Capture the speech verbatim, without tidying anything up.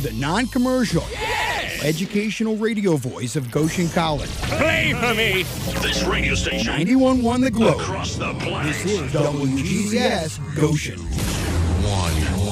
the non-commercial, educational radio voice of Goshen College. Play for me! This radio station. ninety-one point one The Globe. Across the planet. This is W G C S Goshen. One.